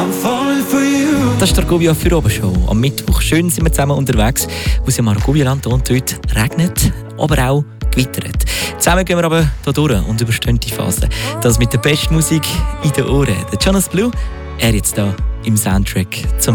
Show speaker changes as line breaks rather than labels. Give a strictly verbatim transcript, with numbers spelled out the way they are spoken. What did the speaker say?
Das ist der Argovia für oben Show. Am Mittwoch schön sind wir zusammen unterwegs. Aus dem Argovia-Land und heute regnet, aber auch gewittert. Zusammen gehen wir aber hier durch und überstehen die Phase. Das mit der besten Musik in den Ohren. Der Jonas Blue, er jetzt da im Soundtrack zum